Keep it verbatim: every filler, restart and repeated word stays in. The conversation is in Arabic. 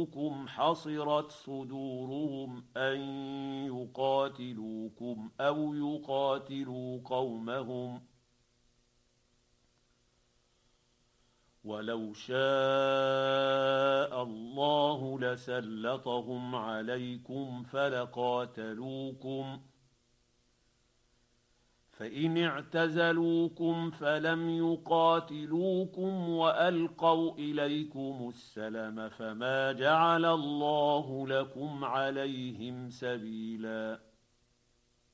قاتلوكم حصرت صدورهم أن يقاتلوكم أو يقاتلوا قومهم ولو شاء الله لسلطهم عليكم فلقاتلوكم فإن اعتزلوكم فلم يقاتلوكم وألقوا إليكم السلم فما جعل الله لكم عليهم سبيلا